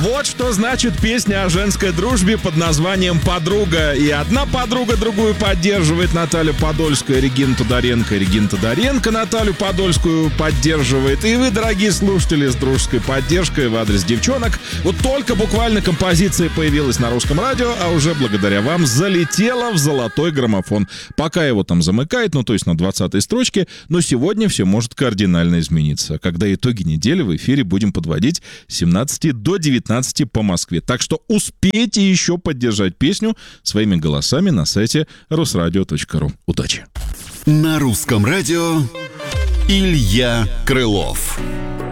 Вот что значит песня о женской дружбе под названием «Подруга». И одна подруга другую поддерживает, Наталья Подольская, Регина Тодоренко. Регина Тодоренко Наталью Подольскую поддерживает. И вы, дорогие слушатели, с дружеской поддержкой в адрес девчонок. Вот только буквально композиция появилась на русском радио, а уже благодаря вам залетела в золотой граммофон. Пока его там замыкает, то есть на 20-й строчке, но сегодня все может кардинально измениться, когда итоги недели в эфире будем подводить с 17 до 19 по Москве. Так что успейте еще поддержать песню своими голосами на сайте русрадио.ру. Удачи! На русском радио Илья Крылов.